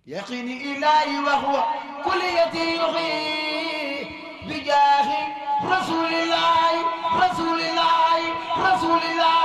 يقيني إلهي وهو كليتي يحيي بجاه رسول الله رسول الله رسول الله